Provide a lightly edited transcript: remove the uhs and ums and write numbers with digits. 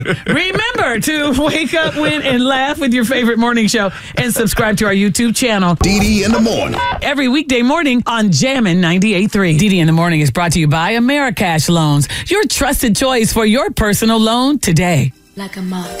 Remember to wake up, win, and laugh with your favorite morning show and subscribe to our YouTube channel. DD in the morning. Every weekday morning on Jammin' 98.3. DD in the morning is brought to you by Americash Loans, your trusted choice for your personal loan today. Like a moth